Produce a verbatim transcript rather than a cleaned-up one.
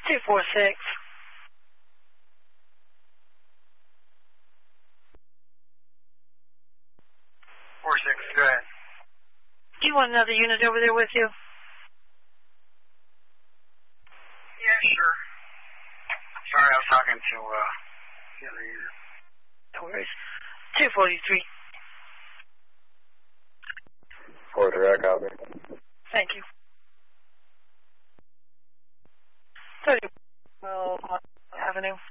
two four six. four six, go ahead. Do you want another unit over there with you? Yeah, sure. Sorry, I was talking to uh, the other unit. No worries. two forty-three. four three, I copy. Thank you. thirty Well, Avenue.